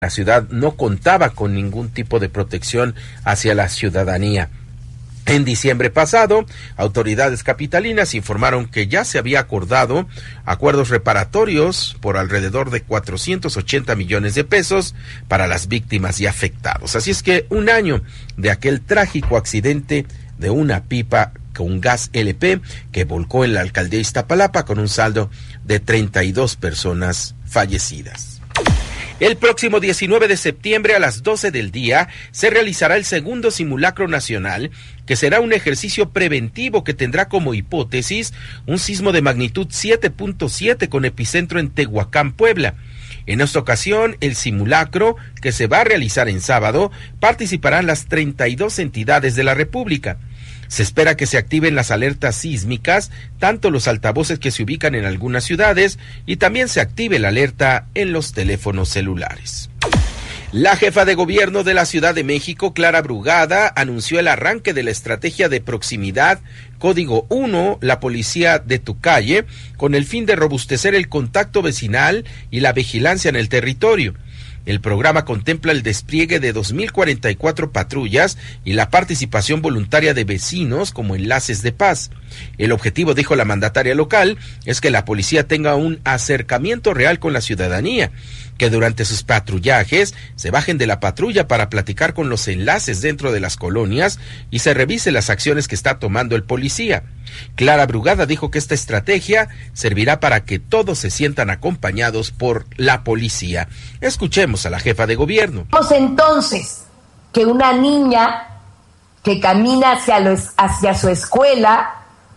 La ciudad no contaba con ningún tipo de protección hacia la ciudadanía. En diciembre pasado, autoridades capitalinas informaron que ya se había acordado acuerdos reparatorios por alrededor de 480 millones de pesos para las víctimas y afectados. Así es que un año de aquel trágico accidente de una pipa con gas LP que volcó en la alcaldía de Iztapalapa con un saldo de 32 personas fallecidas. El próximo 19 de septiembre a las 12 del día se realizará el segundo simulacro nacional, que será un ejercicio preventivo que tendrá como hipótesis un sismo de magnitud 7.7 con epicentro en Tehuacán, Puebla. En esta ocasión, el simulacro, que se va a realizar en sábado, participarán las 32 entidades de la República. Se espera que se activen las alertas sísmicas, tanto los altavoces que se ubican en algunas ciudades, y también se active la alerta en los teléfonos celulares. La jefa de gobierno de la Ciudad de México, Clara Brugada, anunció el arranque de la estrategia de proximidad Código 1, la policía de tu calle, con el fin de robustecer el contacto vecinal y la vigilancia en el territorio. El programa contempla el despliegue de 2.044 patrullas y la participación voluntaria de vecinos como enlaces de paz. El objetivo, dijo la mandataria local, es que la policía tenga un acercamiento real con la ciudadanía, que durante sus patrullajes se bajen de la patrulla para platicar con los enlaces dentro de las colonias y se revise las acciones que está tomando el policía. Clara Brugada dijo que esta estrategia servirá para que todos se sientan acompañados por la policía. Escuchemos a la jefa de gobierno. Entonces, que una niña que camina hacia su escuela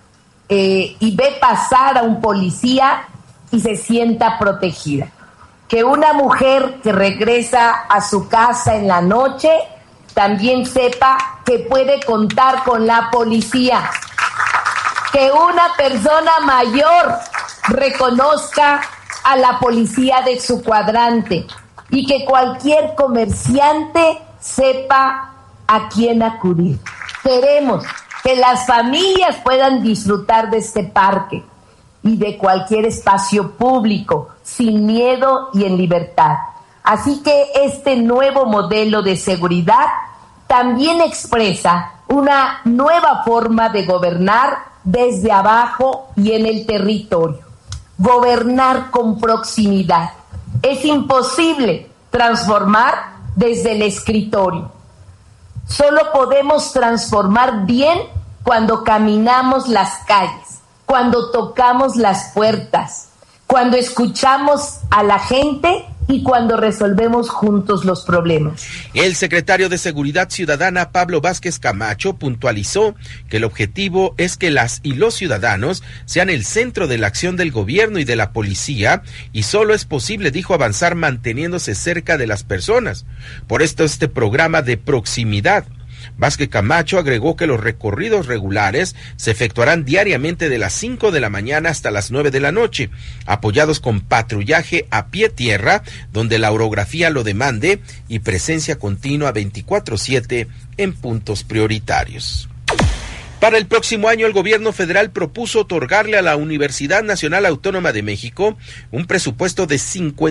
y ve pasar a un policía y se sienta protegida. Que una mujer que regresa a su casa en la noche también sepa que puede contar con la policía. Que una persona mayor reconozca a la policía de su cuadrante y que cualquier comerciante sepa a quién acudir. Queremos que las familias puedan disfrutar de este parque y de cualquier espacio público sin miedo y en libertad. Así que este nuevo modelo de seguridad también expresa una nueva forma de gobernar desde abajo y en el territorio. Gobernar con proximidad. Es imposible transformar desde el escritorio. Solo podemos transformar bien cuando caminamos las calles, cuando tocamos las puertas, cuando escuchamos a la gente y cuando resolvemos juntos los problemas. El secretario de Seguridad Ciudadana, Pablo Vázquez Camacho, puntualizó que el objetivo es que las y los ciudadanos sean el centro de la acción del gobierno y de la policía, y solo es posible, dijo, avanzar manteniéndose cerca de las personas. Por esto este programa de proximidad. Vázquez Camacho agregó que los recorridos regulares se efectuarán diariamente de las 5 de la mañana hasta las 9 de la noche, apoyados con patrullaje a pie tierra, donde la orografía lo demande, y presencia continua 24/7 en puntos prioritarios. Para el próximo año, el gobierno federal propuso otorgarle a la Universidad Nacional Autónoma de México un presupuesto de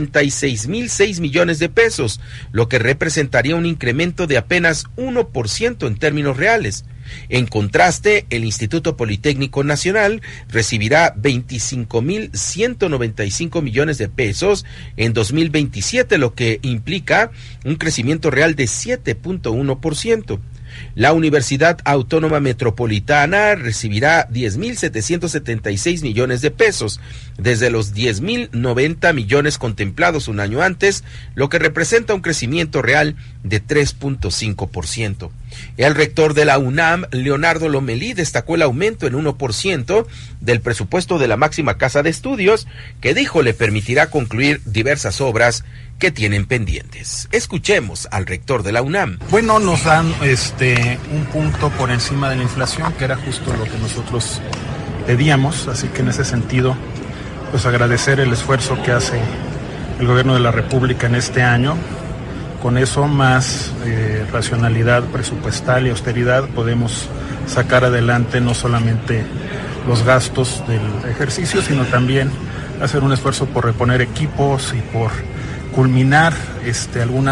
56,006 millones de pesos, lo que representaría un incremento de apenas 1% en términos reales. En contraste, el Instituto Politécnico Nacional recibirá 25,195 millones de pesos en 2027, lo que implica un crecimiento real de 7.1%. La Universidad Autónoma Metropolitana recibirá 10,776 millones de pesos, desde los 10,090 millones contemplados un año antes, lo que representa un crecimiento real de 3.5%. El rector de la UNAM, Leonardo Lomelí, destacó el aumento en 1% del presupuesto de la máxima casa de estudios, que dijo le permitirá concluir diversas obras que tienen pendientes. Escuchemos al rector de la UNAM. Bueno, nos dan un punto por encima de la inflación, que era justo lo que nosotros pedíamos, así que en ese sentido, pues agradecer el esfuerzo que hace el gobierno de la República en este año. Con eso, más racionalidad presupuestal y austeridad, podemos sacar adelante no solamente los gastos del ejercicio, sino también hacer un esfuerzo por reponer equipos y por culminar algunas